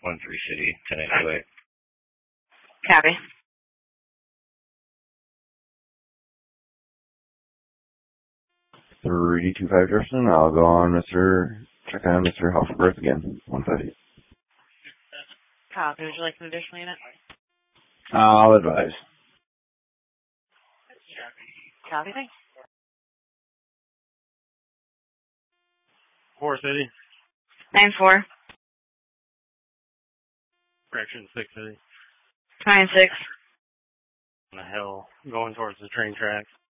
1-3 City, 10-8. Copy. 325 Justin. I'll go on check on Mr. Houseworth again. 158. Copy. Would you like an additional unit? I'll advise. Copy. Thanks. 4 City. 9-4. Correction, 6 City. 9-6. On the hill, going towards the train tracks.